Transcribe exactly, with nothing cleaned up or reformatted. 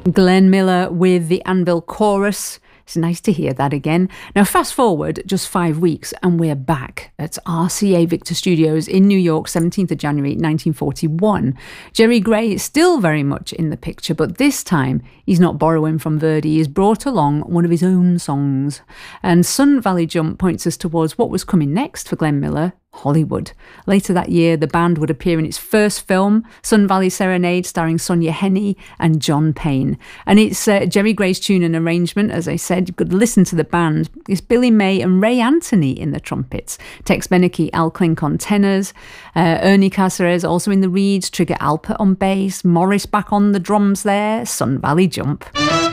Glenn Miller with the Anvil Chorus. It's nice to hear that again. Now, fast forward just five weeks and we're back at R C A Victor Studios in New York, seventeenth of January nineteen forty-one. Jerry Gray is still very much in the picture, but this time he's not borrowing from Verdi. He's brought along one of his own songs. And Sun Valley Jump points us towards what was coming next for Glenn Miller, Hollywood. Later that year, the band would appear in its first film, Sun Valley Serenade, starring Sonia Henney and John Payne. And it's uh, Jerry Gray's tune and arrangement. As I said, you could listen to the band. It's Billy May and Ray Anthony in the trumpets, Tex Beneke, Al Klink on tenors, uh, Ernie Caceres also in the reeds, Trigger Alpert on bass, Morris back on the drums there, Sun Valley Jump.